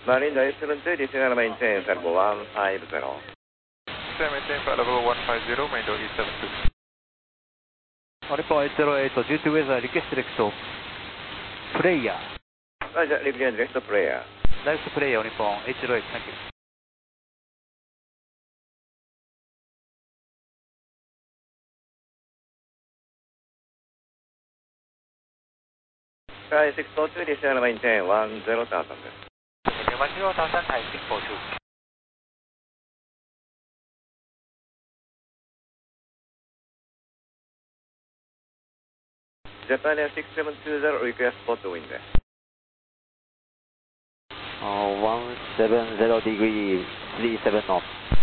Marine Drive 72, descend maintain for level 150. Descend maintain for level 150, main door E72. Report 808, due to weather, request select player. Roger, request direct player. Direct player on Nippon 808, thank you. Sky 642, descend maintain 10,000 です。 10,000, Thai 642. Japan Air 6720, request spot wind. 170 degree 37 knots.